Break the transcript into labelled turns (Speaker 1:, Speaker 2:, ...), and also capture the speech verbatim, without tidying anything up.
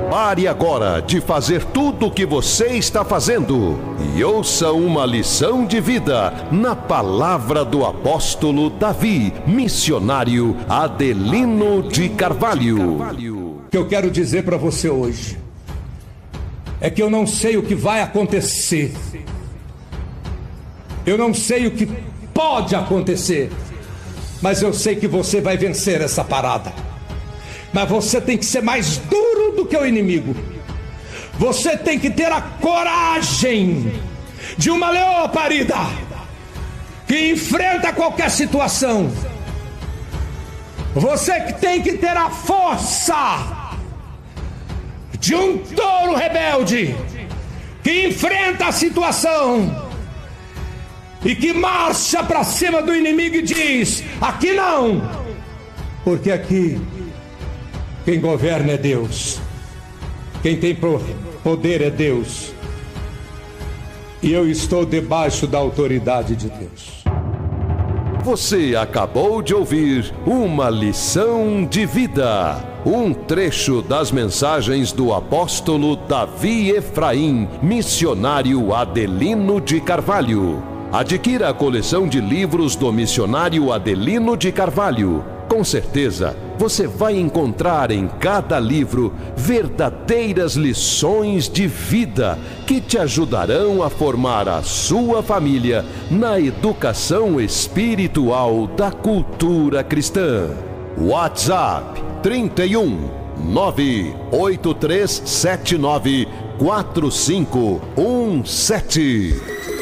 Speaker 1: Pare agora de fazer tudo o que você está fazendo e ouça uma lição de vida na palavra do apóstolo Davi, missionário Adelino de Carvalho.
Speaker 2: O que eu quero dizer para você hoje é que eu não sei o que vai acontecer. Eu não sei o que pode acontecer, mas eu sei que você vai vencer essa parada. Mas você tem que ser mais duro do que o inimigo. Você tem que ter a coragem de uma leoa parida que enfrenta qualquer situação. Você que tem que ter a força de um touro rebelde que enfrenta a situação e que marcha para cima do inimigo e diz: aqui não, porque aqui quem governa é Deus, quem tem poder é Deus, e eu estou debaixo da autoridade de Deus.
Speaker 1: Você acabou de ouvir uma lição de vida, um trecho das mensagens do apóstolo Davi Efraim, missionário Adelino de Carvalho. Adquira a coleção de livros do missionário Adelino de Carvalho. Com certeza, você vai encontrar em cada livro verdadeiras lições de vida que te ajudarão a formar a sua família na educação espiritual da cultura cristã. WhatsApp trinta e um, nove oito três sete nove, quatro cinco um sete.